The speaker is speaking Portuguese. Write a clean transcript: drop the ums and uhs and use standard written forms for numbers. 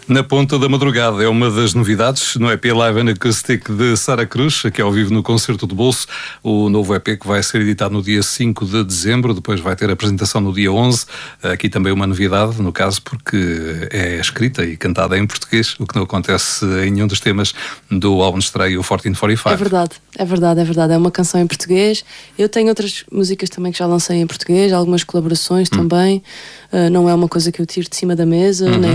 Na Ponta da Madrugada é uma das novidades no EP Live and Acoustic de Sara Cruz, aqui ao vivo no Concerto de Bolso. O novo EP que vai ser editado no dia 5 de dezembro, depois vai ter apresentação no dia 11. Aqui também uma novidade, no caso, porque é escrita e cantada em português, o que não acontece em nenhum dos temas do álbum de estreia, o 1445. É verdade. É uma canção em português. Eu tenho outras músicas também que já lancei em português, algumas colaborações também. Não é uma coisa que eu tiro de cima da mesa, nem